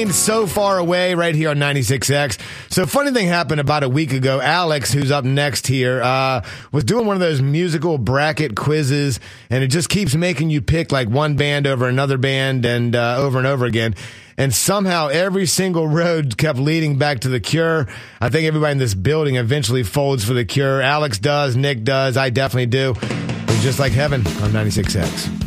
remained so far away right here on 96X. So funny thing happened about a week ago. Alex, who's up next here, was doing one of those musical bracket quizzes, and it just keeps making you pick like one band over another band and over again. And somehow every single road kept leading back to The Cure. I think everybody in this building eventually folds for The Cure. Alex does, Nick does, I definitely do. It's just like heaven on 96X.